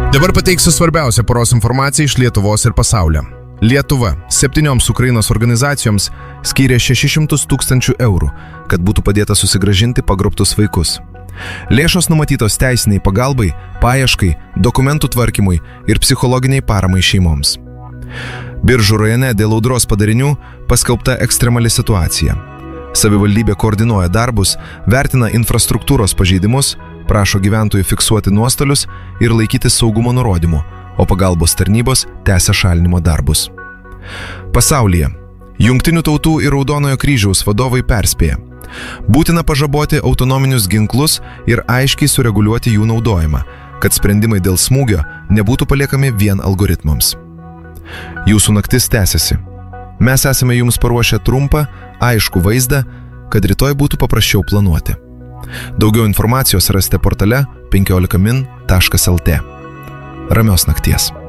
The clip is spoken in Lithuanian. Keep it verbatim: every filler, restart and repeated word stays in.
Dabar pateiksiu svarbiausią paros informaciją iš Lietuvos ir pasaulio. Lietuva septynioms Ukrainos organizacijoms skyrė šešis šimtus tūkstančių eurų, kad būtų padėta susigrąžinti pagrobtus vaikus. Lėšos numatytos teisiniai pagalbai, paieškai, dokumentų tvarkymui ir psichologiniai paramai šeimoms. Biržų rajone dėl audros padarinių paskelbta ekstremali situacija. Savivaldybė koordinuoja darbus, vertina infrastruktūros pažeidimus, prašo gyventojų fiksuoti nuostolius ir laikytis saugumo nurodymų, o pagalbos tarnybos tęsia šalinimo darbus. Pasaulyje Jungtinių tautų ir Raudonojo kryžiaus vadovai perspėja. Būtina pažaboti autonominius ginklus ir aiškiai sureguliuoti jų naudojimą, kad sprendimai dėl smūgio nebūtų paliekami vien algoritmams. Jūsų naktis tęsiasi. Mes esame jums paruošę trumpą, aiškų vaizdą, kad rytoj būtų paprasčiau planuoti. Daugiau informacijos rasite portale penkiolika min taškas el tė. Ramios nakties.